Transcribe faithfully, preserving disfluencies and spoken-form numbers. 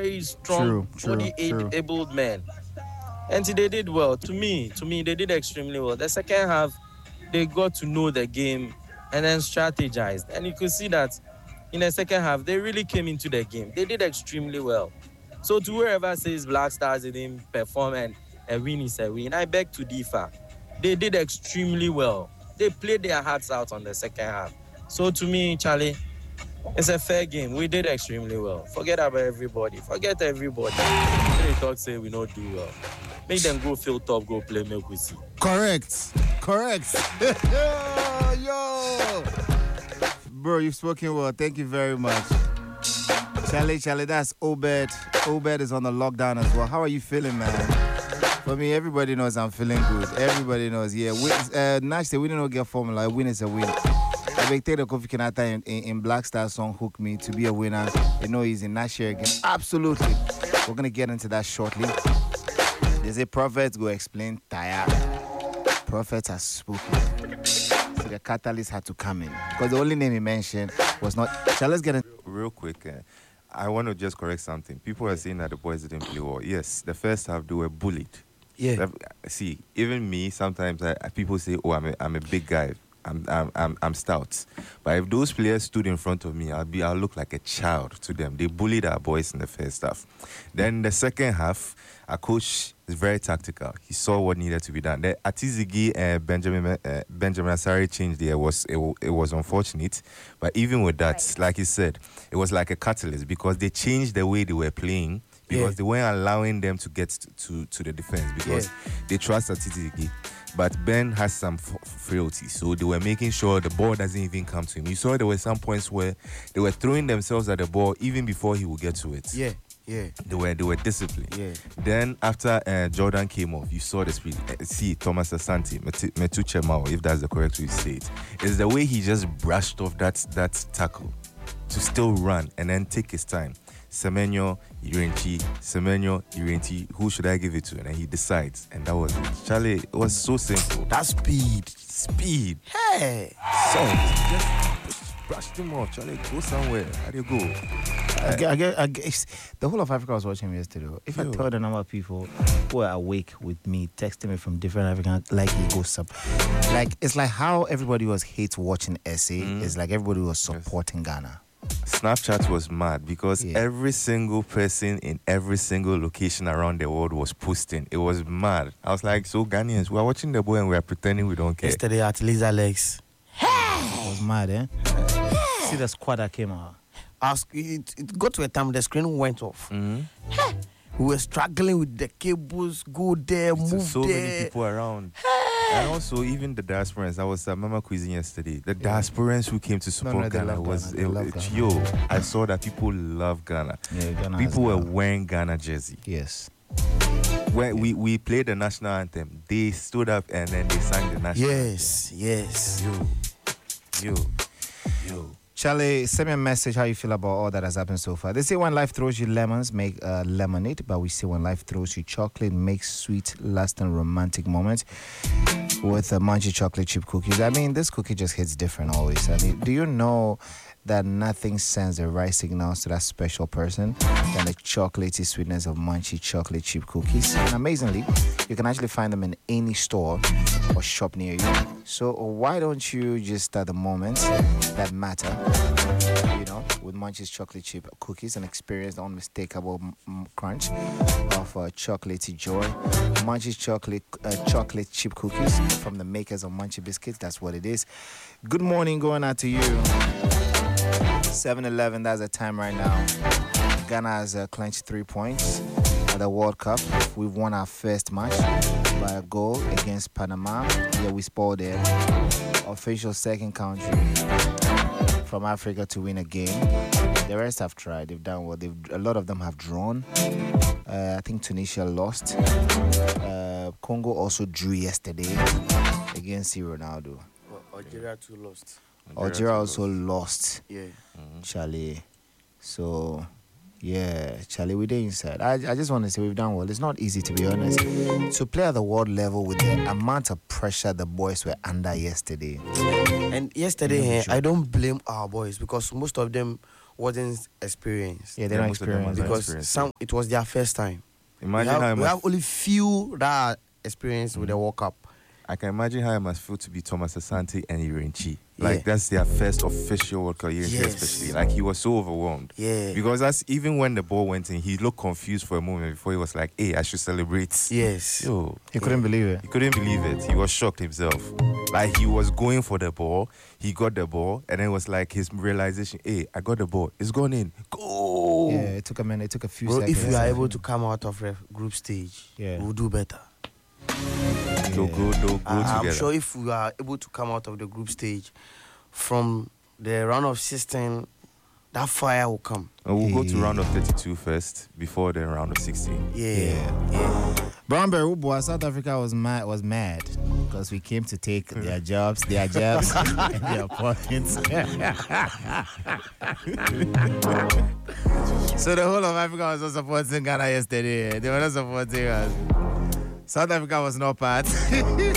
very strong, true, body true. abled men. And they did well. To me, to me, they did extremely well. The second half, they got to know the game and then strategized. And you could see that in the second half, they really came into the game. They did extremely well. So to whoever says Black Stars didn't perform and a win is a win, I beg to differ. They did extremely well. They played their hearts out on the second half. So to me, Charlie, it's a fair game. We did extremely well. Forget about everybody. Forget everybody. They talk say we not do well. Make them go fill top, go play milk with see. Correct. Correct. Yo. Bro, you've spoken well. Thank you very much. Charlie, Charlie, that's Obed. Obed is on the lockdown as well. How are you feeling, man? For me, everybody knows I'm feeling good. Everybody knows, yeah. Win, uh, Nash said we didn't get formula. A win is a win. I beg take the Kofi Kinata in, in, in Black Star song Hook Me to be a winner. You know he's in Nash here again. Absolutely. We're going to get into that shortly. There's a prophet go explain tire. Prophets are spoken. So the catalyst had to come in. Because the only name he mentioned was not... So let's get in. Real quick, uh, I want to just correct something. People are saying that the boys didn't play well. Yes, the first half they were bullied. Yeah. See, even me, sometimes I, people say, oh, I'm a, I'm a big guy. I'm, I'm I'm I'm stout, but if those players stood in front of me, I'll be I'll look like a child to them. They bullied our boys in the first half. Then the second half, our coach is very tactical. He saw what needed to be done. The Atizigi and Benjamin uh, Benjamin Asari change there was it, it was unfortunate, but even with that, right. Like he said, it was like a catalyst because they changed the way they were playing. Because yeah. They weren't allowing them to get to, to, to the defense because yeah. They trust Atizigi. But Ben has some f- frailty, so they were making sure the ball doesn't even come to him. You saw there were some points where they were throwing themselves at the ball even before he would get to it. Yeah, yeah. They were they were disciplined. Yeah. Then after uh, Jordan came off, you saw the speed. Uh, see Thomas Asante, Metuche Mao, if that's the correct way to say it, is the way he just brushed off that that tackle to still run and then take his time. Semenyo, Urenchi, Semenyo, Urenchi, who should I give it to? And then he decides, and that was it. Charlie, it was so simple. That speed. Speed. Hey. Soft. Just brush them off. Charlie, go somewhere. How do you go? I get, I get, I guess the whole of Africa was watching me yesterday. If Yo. I tell the number of people who are awake with me, texting me from different African, like he goes up. Like, it's like how everybody was hate watching S A. Mm. It's like everybody was supporting yes. Ghana. Snapchat was mad because yeah. every single person in every single location around the world was posting. It was mad. I was like, so Ghanaians, we're watching the boy and we're pretending we don't care. Yesterday at Lisa Legs. It was mad, eh? See the squad that came out. Ask, it, it got to a time the screen went off. Mm-hmm. We were struggling with the cables, go there, move so there. So many people around. And also, even the diasporans. I was at Mama Cuisine yesterday. The yeah. diasporans who came to support no, no, Ghana was it, it, Ghana. Yo. I saw that people love Ghana. Yeah, Ghana people were Ghana. wearing Ghana jersey. Yes. When we, we played the national anthem, they stood up and then they sang the national yes, anthem. Yes, yes. Yo, yo, yo. Charlie, send me a message how you feel about all that has happened so far. They say when life throws you lemons, make uh, lemonade. But we say when life throws you chocolate, make sweet, lasting, romantic moments with a uh, Munchie chocolate chip cookies. I mean, this cookie just hits different always. I mean, do you know that nothing sends the right signals to that special person than the chocolatey sweetness of Munchie chocolate chip cookies? And amazingly, you can actually find them in any store or shop near you. So why don't you just start the moments that matter, you know, with Munchie's chocolate chip cookies and experience the unmistakable m- crunch of uh, chocolatey joy. Munchie's chocolate uh, chocolate chip cookies from the makers of Munchie biscuits. That's what it is. Good morning going out to you. seven eleven, that's the time right now. Ghana has uh, clinched three points at the World Cup. We've won our first match by a goal against Panama. Yeah, we spoiled it. Official second country from Africa to win a game. The rest have tried. They've done well. They've, a lot of them have drawn. Uh, I think Tunisia lost. Uh, Congo also drew yesterday against C. Ronaldo. Well, Algeria too lost. Algeria also lost. Yeah. Mm-hmm. Charlie. So, yeah, Charlie, we did inside. I, I just want to say we've done well. It's not easy, to be honest, to play at the world level with the amount of pressure the boys were under yesterday. And yesterday, eh, I don't blame our boys because most of them wasn't experienced. Yeah, they Yeah, don't most of them experience was it. not Because experienced, some it was their first time. Imagine we how it have, we must have only few that are experienced with the World Cup. I can imagine how it must feel to be Thomas Asante and Irenchi. Like, Yeah. that's their first official World Cup, Irenchi Yes. especially. Like, he was so overwhelmed. Yeah. Because that's even when the ball went in, he looked confused for a moment before he was like, hey, I should celebrate. Yes. Yo, He couldn't believe it. he couldn't believe it. He was shocked himself. Like, he was going for the ball. He got the ball. And then it was like his realization, hey, I got the ball. It's gone in. Go! Yeah, it took a minute. It took a few Bro, seconds. if you are able to come out of the group stage, Yeah. we'll do better. They'll go, they'll go I- I'm together. sure if we are able to come out of the group stage from the round of sixteen, that fire will come. And we'll go to Yeah. round of thirty-two first before the round of sixteen. Yeah. Yeah. Yeah. Brownberry Ubwa, South Africa was mad was mad because we came to take their jobs, their jobs, and their pockets. So the whole of Africa was not supporting Ghana yesterday. They were not supporting us. South Africa was not part.